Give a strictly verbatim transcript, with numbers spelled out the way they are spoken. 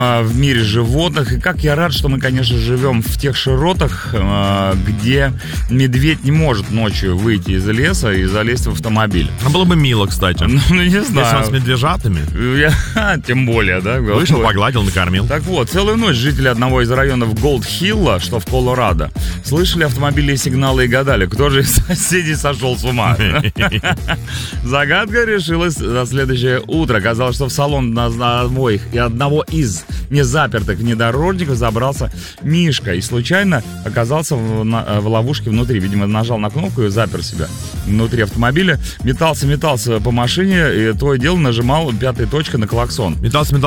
в мире животных. И как я рад, что мы, конечно, живем в тех широтах, где медведь не может ночью выйти из леса и залезть в автомобиль. А было бы мило, кстати. Ну, ну не знаю. Если он с медвежатами. Я, тем более, да. Вышел, погладил, накормил. Так вот, целую ночь жители одного из районов Голд-Хилла, что в Колорадо, слышали автомобильные сигналы и гадали, кто же из соседей сошел с ума. Загадка решилась на следующее утро. Оказалось, что в салон одного и одного из незапертых внедорожников забрался Мишка и случайно оказался в, на, в ловушке внутри. Видимо, нажал на кнопку и запер себя внутри автомобиля. Метался-метался по машине, и то и дело нажимал пятой точкой на клаксон. Метался-метался